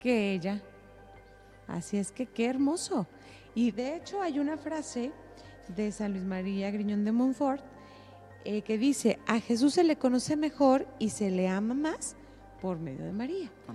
que ella. Así es que qué hermoso. Y de hecho hay una frase de San Luis María Griñón de Montfort que dice, a Jesús se le conoce mejor y se le ama más por medio de María.